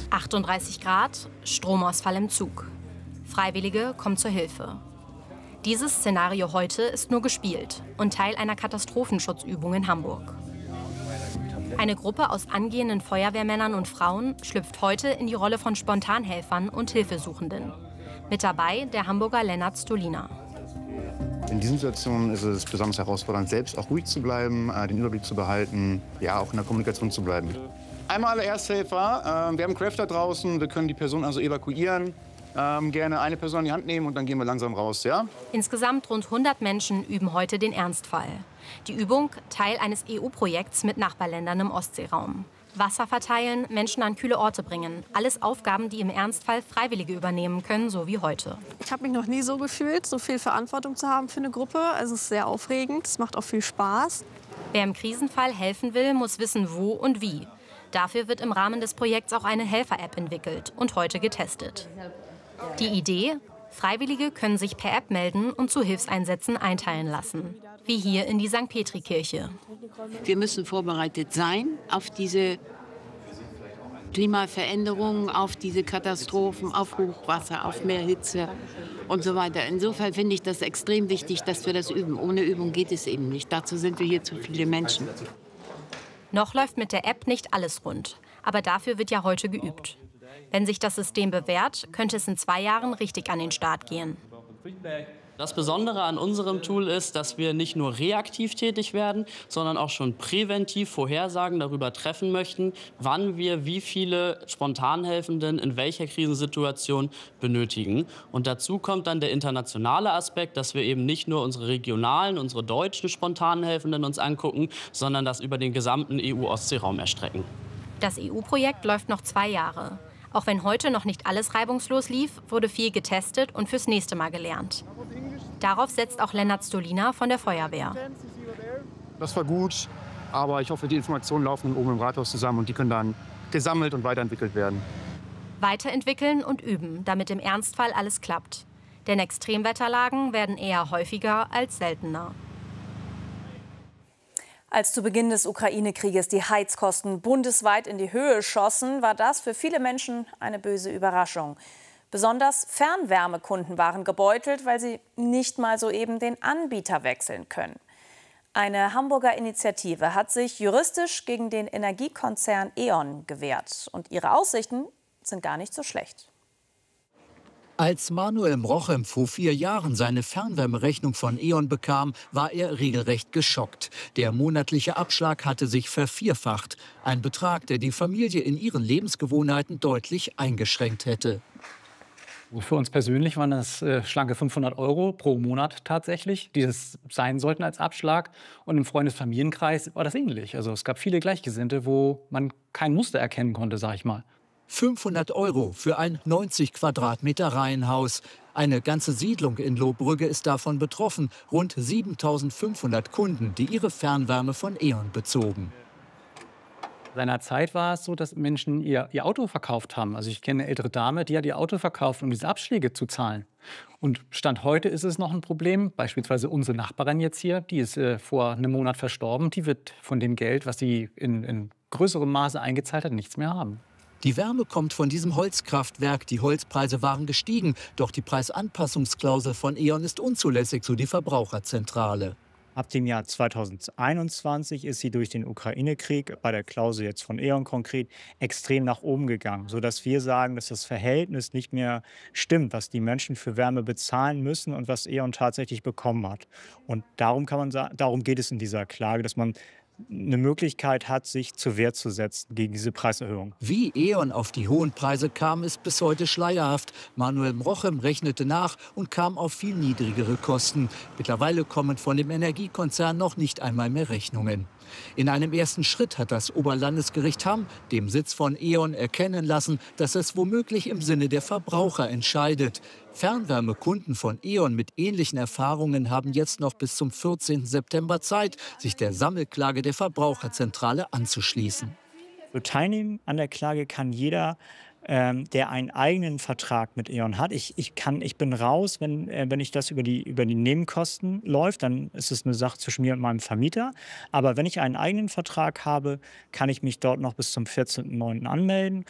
38 Grad, Stromausfall im Zug. Freiwillige kommen zur Hilfe. Dieses Szenario heute ist nur gespielt und Teil einer Katastrophenschutzübung in Hamburg. Eine Gruppe aus angehenden Feuerwehrmännern und Frauen schlüpft heute in die Rolle von Spontanhelfern und Hilfesuchenden. Mit dabei der Hamburger Lennart Stoliner. In diesen Situationen ist es besonders herausfordernd, selbst auch ruhig zu bleiben, den Überblick zu behalten, ja, auch in der Kommunikation zu bleiben. Einmal alle Ersthelfer. Wir haben Craft da draußen, wir können die Person also evakuieren. Gerne eine Person an die Hand nehmen und dann gehen wir langsam raus, ja? Insgesamt rund 100 Menschen üben heute den Ernstfall. Die Übung Teil eines EU-Projekts mit Nachbarländern im Ostseeraum. Wasser verteilen, Menschen an kühle Orte bringen. Alles Aufgaben, die im Ernstfall Freiwillige übernehmen können, so wie heute. Ich habe mich noch nie so gefühlt, so viel Verantwortung zu haben für eine Gruppe. Also es ist sehr aufregend, es macht auch viel Spaß. Wer im Krisenfall helfen will, muss wissen, wo und wie. Dafür wird im Rahmen des Projekts auch eine Helfer-App entwickelt und heute getestet. Die Idee? Freiwillige können sich per App melden und zu Hilfseinsätzen einteilen lassen. Wie hier in die St. Petri-Kirche. Wir müssen vorbereitet sein auf diese Klimaveränderungen, auf diese Katastrophen, auf Hochwasser, auf mehr Hitze und so weiter. Insofern finde ich das extrem wichtig, dass wir das üben. Ohne Übung geht es eben nicht. Dazu sind wir hier zu viele Menschen. Noch läuft mit der App nicht alles rund. Aber dafür wird ja heute geübt. Wenn sich das System bewährt, könnte es in 2 Jahren richtig an den Start gehen. Das Besondere an unserem Tool ist, dass wir nicht nur reaktiv tätig werden, sondern auch schon präventiv Vorhersagen darüber treffen möchten, wann wir wie viele Spontanhelfenden in welcher Krisensituation benötigen. Und dazu kommt dann der internationale Aspekt, dass wir eben nicht nur unsere regionalen, unsere deutschen Spontanhelfenden uns angucken, sondern das über den gesamten EU-Ostseeraum erstrecken. Das EU-Projekt läuft noch 2 Jahre. Auch wenn heute noch nicht alles reibungslos lief, wurde viel getestet und fürs nächste Mal gelernt. Darauf setzt auch Lennart Stoliner von der Feuerwehr. Das war gut, aber ich hoffe, die Informationen laufen oben im Rathaus zusammen und die können dann gesammelt und weiterentwickelt werden. Weiterentwickeln und üben, damit im Ernstfall alles klappt. Denn Extremwetterlagen werden eher häufiger als seltener. Als zu Beginn des Ukraine-Krieges die Heizkosten bundesweit in die Höhe schossen, war das für viele Menschen eine böse Überraschung. Besonders Fernwärmekunden waren gebeutelt, weil sie nicht mal soeben den Anbieter wechseln können. Eine Hamburger Initiative hat sich juristisch gegen den Energiekonzern E.ON gewehrt. Und ihre Aussichten sind gar nicht so schlecht. Als Manuel Mrochem vor 4 Jahren seine Fernwärmerechnung von E.ON bekam, war er regelrecht geschockt. Der monatliche Abschlag hatte sich vervierfacht. Ein Betrag, der die Familie in ihren Lebensgewohnheiten deutlich eingeschränkt hätte. Für uns persönlich waren das schlanke 500 € pro Monat tatsächlich, die es sein sollten als Abschlag. Und im Freundes-Familienkreis war das ähnlich. Also es gab viele Gleichgesinnte, wo man kein Muster erkennen konnte, sag ich mal. 500 € für ein 90 Quadratmeter Reihenhaus. Eine ganze Siedlung in Lohbrügge ist davon betroffen. Rund 7.500 Kunden, die ihre Fernwärme von E.ON bezogen. Seinerzeit war es so, dass Menschen ihr Auto verkauft haben. Also ich kenne eine ältere Dame, die hat ihr Auto verkauft, um diese Abschläge zu zahlen. Und Stand heute ist es noch ein Problem. Beispielsweise unsere Nachbarin jetzt hier, die ist vor einem Monat verstorben. Die wird von dem Geld, was sie in größerem Maße eingezahlt hat, nichts mehr haben. Die Wärme kommt von diesem Holzkraftwerk. Die Holzpreise waren gestiegen. Doch die Preisanpassungsklausel von E.ON ist unzulässig, so die Verbraucherzentrale. Ab dem Jahr 2021 ist sie durch den Ukraine-Krieg, bei der Klausel jetzt von E.ON konkret, extrem nach oben gegangen, sodass wir sagen, dass das Verhältnis nicht mehr stimmt, was die Menschen für Wärme bezahlen müssen und was E.ON tatsächlich bekommen hat. Und darum geht es in dieser Klage, dass man eine Möglichkeit hat, sich zur Wehr zu setzen gegen diese Preiserhöhung. Wie E.ON auf die hohen Preise kam, ist bis heute schleierhaft. Manuel Mrochem rechnete nach und kam auf viel niedrigere Kosten. Mittlerweile kommen von dem Energiekonzern noch nicht einmal mehr Rechnungen. In einem ersten Schritt hat das Oberlandesgericht Hamm, dem Sitz von E.ON, erkennen lassen, dass es womöglich im Sinne der Verbraucher entscheidet. Fernwärmekunden von E.ON mit ähnlichen Erfahrungen haben jetzt noch bis zum 14. September Zeit, sich der Sammelklage der Verbraucherzentrale anzuschließen. Teilnehmen an der Klage kann jeder, der einen eigenen Vertrag mit E.ON hat. Ich bin raus, wenn ich das über die Nebenkosten läuft, dann ist es eine Sache zwischen mir und meinem Vermieter. Aber wenn ich einen eigenen Vertrag habe, kann ich mich dort noch bis zum 14.09. anmelden.